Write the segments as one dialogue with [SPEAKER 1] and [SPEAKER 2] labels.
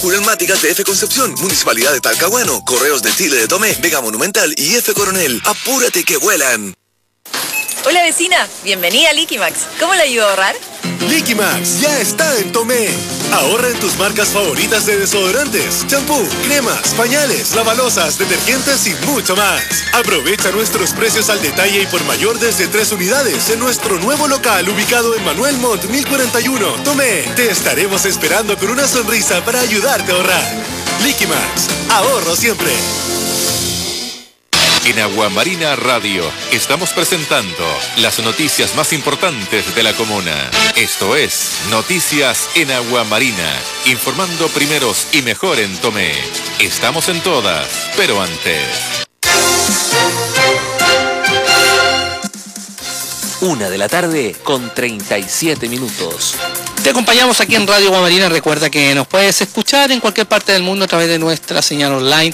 [SPEAKER 1] Pneumáticas de F Concepción, Municipalidad de Talcahuano, Correos de Chile de Tomé, Vega Monumental y F Coronel. ¡Apúrate que vuelan!
[SPEAKER 2] Hola vecina, bienvenida a Liquimax. ¿Cómo le ayudo a ahorrar?
[SPEAKER 3] Liquimax ya está en Tomé. Ahorra en tus marcas favoritas de desodorantes, champú, cremas, pañales, lavalosas, detergentes y mucho más. Aprovecha nuestros precios al detalle y por mayor desde 3 unidades en nuestro nuevo local ubicado en Manuel Montt 1041, Tomé. Te estaremos esperando con una sonrisa para ayudarte a ahorrar. Liquimax, ahorro siempre.
[SPEAKER 4] En Aguamarina Radio estamos presentando las noticias más importantes de la comuna. Esto es Noticias en Aguamarina, informando primeros y mejor en Tomé. Estamos en todas, pero antes.
[SPEAKER 5] 1:37 p.m.
[SPEAKER 6] Te acompañamos aquí en Radio Aguamarina. Recuerda que nos puedes escuchar en cualquier parte del mundo a través de nuestra señal online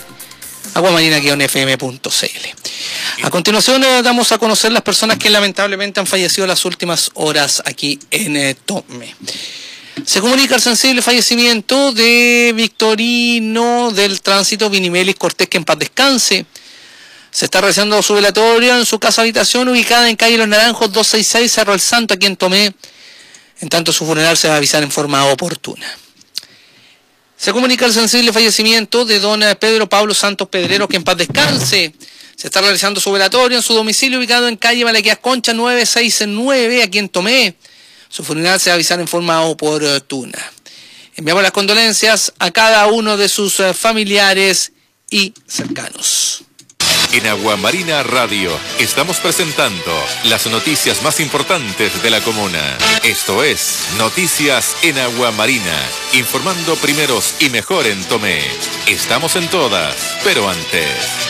[SPEAKER 6] aguamarina-fm.cl. A continuación damos a conocer las personas que lamentablemente han fallecido en las últimas horas aquí en Tomé. Se comunica el sensible fallecimiento de Victorino del Tránsito Vinimelis Cortés, que en paz descanse. Se está realizando su velatorio en su casa habitación ubicada en calle Los Naranjos 266, Cerro El Santo, aquí en Tomé. En tanto, su funeral se va a avisar en forma oportuna. Se comunica el sensible fallecimiento de don Pedro Pablo Santos Pedrero, que en paz descanse. Se está realizando su velatorio en su domicilio ubicado en calle Malaquías Concha 969, aquí en Tomé. Su funeral se va a avisar en forma oportuna. Enviamos las condolencias a cada uno de sus familiares y cercanos.
[SPEAKER 4] En Aguamarina Radio estamos presentando las noticias más importantes de la comuna. Esto es Noticias en Aguamarina, informando primeros y mejor en Tomé. Estamos en todas, pero antes.